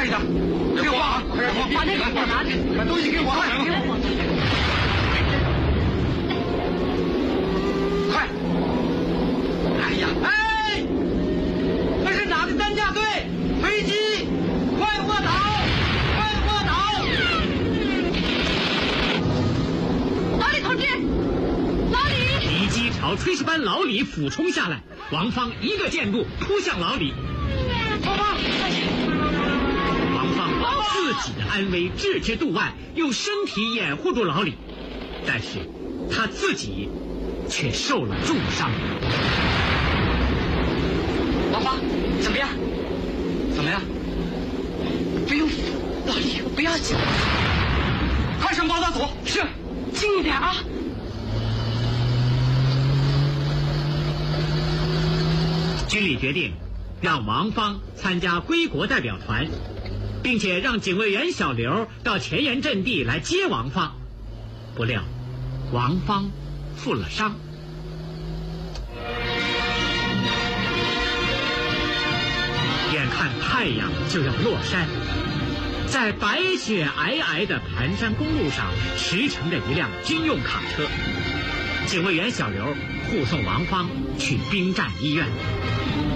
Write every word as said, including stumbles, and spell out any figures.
快一点，给我啊！快点， 把那个火拿着， 把东西给我，快！快！哎呀，哎，那是哪个担架队？飞机，快卧倒！快卧倒！ 老李同志，老李！ 敌机朝炊事班老李俯冲下来，王芳一个箭步扑向老李。 王芳， 王芳把自己的安危置之度外，用身体掩护住老李，但是他自己却受了重伤。 王芳，怎么样？怎么样？ 不用扶，老李，不要紧。 快上报道组。是， 轻一点啊。 军里决定让王芳参加归国代表团，并且让警卫员小刘到前沿阵地来接王芳。不料王芳负了伤。眼看太阳就要落山，在白雪皑皑的盘山公路上驰骋着一辆军用卡车，警卫员小刘护送王芳去兵站医院。